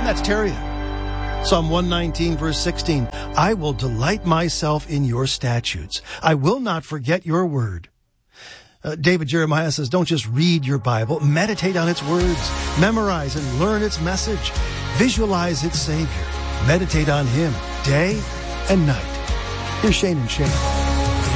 And that's Teria. Psalm 119, verse 16. I will delight myself in your statutes. I will not forget your word. David Jeremiah says, don't just read your Bible, meditate on its words, memorize and learn its message, visualize its Savior, meditate on him day and night. Here's Shane and Shane.